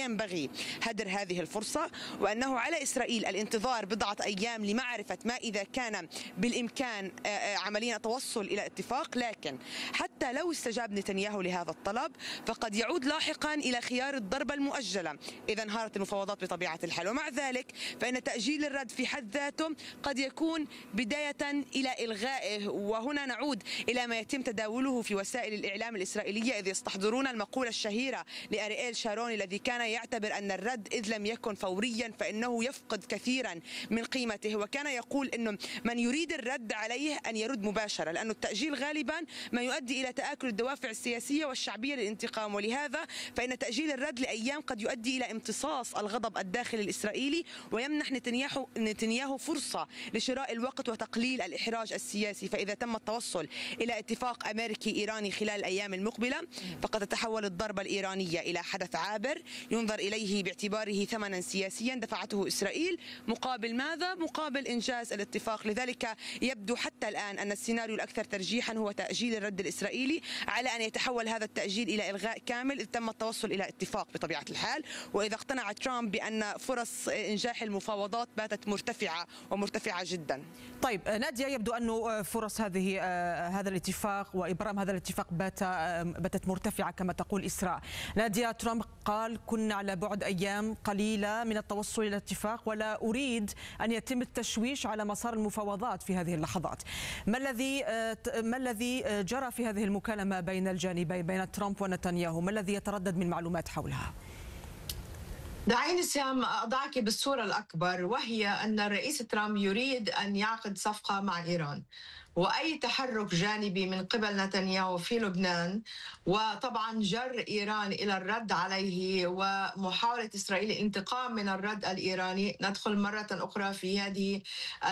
ينبغي هدر هذه الفرصة، وأنه على إسرائيل الانتظار بضعة أيام لمعرفة ما إذا كان بالإمكان عمليا التوصل إلى اتفاق. لكن حتى لو استجاب نتنياهو لهذا الطلب فقد يعود لاحقا إلى خيار الضربة المؤجلة إذا انهارت المفاوضات بطبيعة الحال. ومع ذلك فإن تأجيل الرد في حد ذاته قد يكون بداية إلى إلغائه. وهنا نعود إلى ما يتم تداوله في وسائل الإعلام الإسرائيلية، إذ يستحضرون المقولة الشهيرة لأرييل شارون الذي كان يعتبر أن الرد إذ لم يكن فوريا فإنه يفقد كثيرا من قيمته، وكان يقول أنه من يريد الرد عليه أن يرد مباشرة، لأن التأجيل غالبا ما يؤدي إلى تآكل الدوافع السياسية والشعبية للانتقام. ولهذا فإن تأجيل الرد لأيام قد يؤدي إلى امتصاص الغضب الداخلي الإسرائيلي ويمنح نتنياهو فرصة لشراء الوقت وتقليل الإحراج السياسي. فإذا تم التوصل إلى اتفاق أمريكي إيراني خلال الأيام المقبلة فقد تتحول الضربة الإيرانية إلى حدث عابر ينظر إليه باعتباره ثمنا سياسيا دفعته إسرائيل مقابل ماذا؟ مقابل إنجاز الاتفاق. لذلك يبدو حتى الآن أن السيناريو الأكثر ترجيحا هو تأجيل الرد الإسرائيلي على أن يتحول هذا التأجيل إلى إلغاء كامل إذا تم التوصل إلى اتفاق بطبيعة الحال، وإذا اقتنع ترامب بأن فرص إنجاح المفاوضات باتت مرتفعة ومرتفعة جدا. طيب نادية، يبدو أن فرص هذا الاتفاق وإبرام هذا الاتفاق باتت مرتفعة كما تقول إسراء. نادية، ترامب قال كنا على بعد أيام قليلة من التوصل إلى اتفاق ولا أريد أن يتم التشويش على مسار المفاوضات في هذه اللحظات. ما الذي جرى في هذه المكالمة بين الجانبين بين ترامب ونتنياهو؟ ما الذي يتردد من معلومات حولها؟ دعيني سام أضعك بالصورة الأكبر، وهي أن الرئيس ترامب يريد أن يعقد صفقة مع إيران، وأي تحرك جانبي من قبل نتنياهو في لبنان وطبعا جر إيران إلى الرد عليه ومحاولة إسرائيل الانتقام من الرد الإيراني، ندخل مرة أخرى في هذه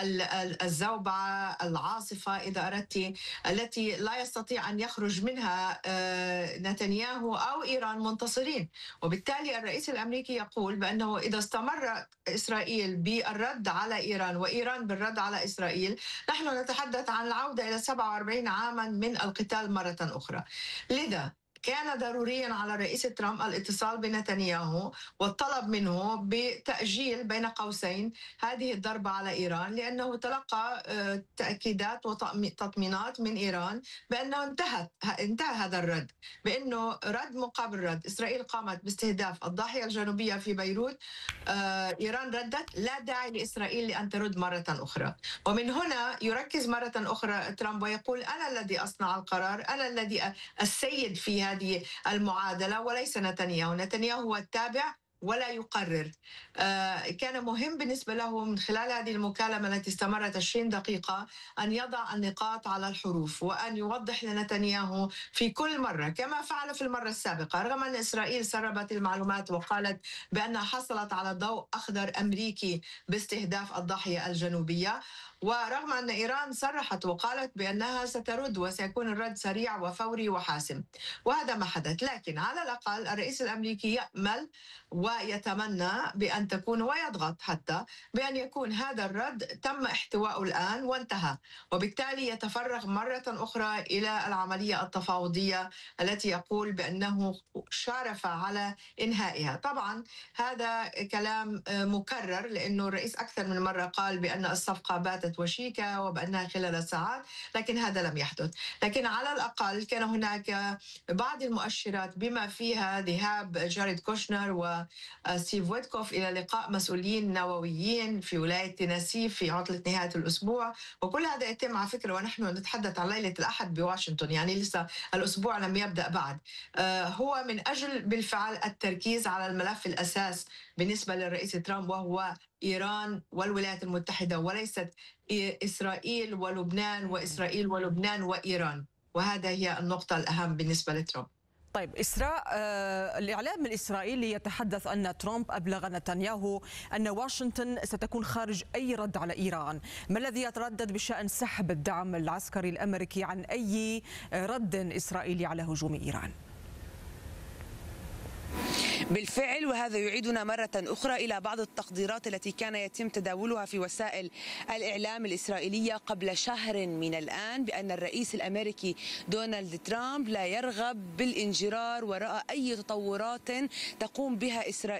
الزوبعة العاصفة إذا أردت التي لا يستطيع أن يخرج منها نتنياهو أو إيران منتصرين. وبالتالي الرئيس الأمريكي يقول بأنه إذا استمر إسرائيل بالرد على إيران وإيران بالرد على إسرائيل نحن نتحدث عن العودة إلى 47 عاما من القتال مرة أخرى. لذا كان ضروريا على الرئيس ترامب الاتصال بنتنياهو والطلب منه بتأجيل بين قوسين هذه الضربة على إيران، لأنه تلقى تأكيدات وتطمينات من إيران بأنه انتهى هذا الرد، بأنه رد مقابل رد. إسرائيل قامت باستهداف الضاحية الجنوبية في بيروت، إيران ردت، لا داعي لإسرائيل لأن ترد مرة أخرى. ومن هنا يركز مرة أخرى ترامب ويقول أنا الذي أصنع القرار، أنا الذي السيد في هذه المعادلة وليس نتنياهو. نتنياهو هو التابع ولا يقرر. كان مهم بالنسبة له من خلال هذه المكالمة التي استمرت 20 دقيقة أن يضع النقاط على الحروف وأن يوضح لنتنياهو في كل مرة كما فعل في المرة السابقة، رغم أن إسرائيل سربت المعلومات وقالت بأنها حصلت على ضوء أخضر أمريكي باستهداف الضاحية الجنوبية، ورغم أن إيران صرحت وقالت بأنها سترد وسيكون الرد سريع وفوري وحاسم، وهذا ما حدث. لكن على الأقل الرئيس الأمريكي يأمل ويتمنى بأن تكون ويضغط حتى بأن يكون هذا الرد تم احتواءه الآن وانتهى، وبالتالي يتفرغ مرة أخرى إلى العملية التفاوضية التي يقول بأنه شارف على إنهائها. طبعا هذا كلام مكرر لأنه الرئيس أكثر من مرة قال بأن الصفقة باتت وشيكة وبأنها خلال ساعات، لكن هذا لم يحدث. لكن على الأقل كان هناك بعض المؤشرات بما فيها ذهاب جاريد كوشنر وستيف ويتكوف إلى لقاء مسؤولين نوويين في ولاية تينيسي في عطلة نهاية الأسبوع، وكل هذا يتم على فكرة ونحن نتحدث عن ليلة الأحد بواشنطن، يعني لسه الأسبوع لم يبدأ بعد. هو من أجل بالفعل التركيز على الملف الأساس بالنسبة للرئيس ترامب وهو إيران والولايات المتحدة، وليست إسرائيل ولبنان وإسرائيل ولبنان وإيران، وهذا هي النقطة الأهم بالنسبة لترامب. طيب إسراء، الإعلام الإسرائيلي يتحدث أن ترامب أبلغ نتنياهو أن واشنطن ستكون خارج أي رد على إيران. ما الذي يتردد بشأن سحب الدعم العسكري الأمريكي عن أي رد إسرائيلي على هجوم إيران؟ بالفعل، وهذا يعيدنا مرة أخرى إلى بعض التقديرات التي كان يتم تداولها في وسائل الإعلام الإسرائيلية قبل شهر من الآن بأن الرئيس الأمريكي دونالد ترامب لا يرغب بالانجرار وراء أي تطورات تقوم بها إسرائيل